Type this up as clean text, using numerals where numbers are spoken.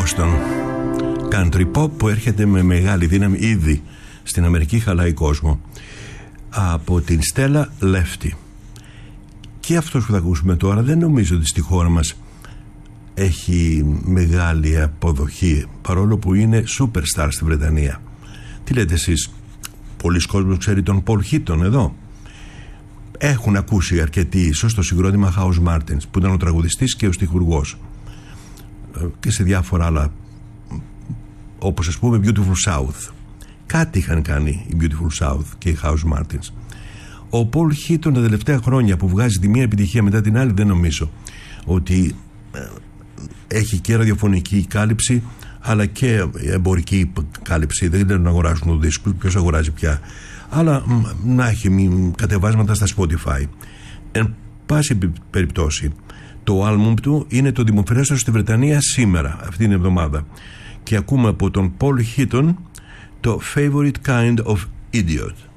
Boston. Country pop που έρχεται με μεγάλη δύναμη, ήδη στην Αμερική χαλάει κόσμο, από την Στέλλα Λέφτη. Και αυτός που θα ακούσουμε τώρα δεν νομίζω ότι στη χώρα μας έχει μεγάλη αποδοχή, παρόλο που είναι superstar στη Βρετανία. Τι λέτε εσείς? Πολλοί κόσμος ξέρει τον Paul Hitton εδώ. Έχουν ακούσει αρκετοί ίσως το συγκρότημα House Martins, που ήταν ο τραγουδιστής και ο στιχουργός, και σε διάφορα άλλα, όπως ας πούμε Beautiful South. Κάτι είχαν κάνει η Beautiful South και οι House Martins. Ο Paul Hitton τα τελευταία χρόνια που βγάζει τη μία επιτυχία μετά την άλλη, δεν νομίζω ότι έχει και ραδιοφωνική κάλυψη αλλά και εμπορική κάλυψη. Δεν λένε να αγοράσουν το δίσκο, ποιος αγοράζει πια, αλλά να έχει κατεβάσματα στα Spotify. Εν πάση περιπτώσει, το άλμπουμ του είναι το δημοφιλέστερο στη Βρετανία σήμερα, αυτή την εβδομάδα, και ακούμε από τον Paul Hitton το Favorite Kind of Idiot.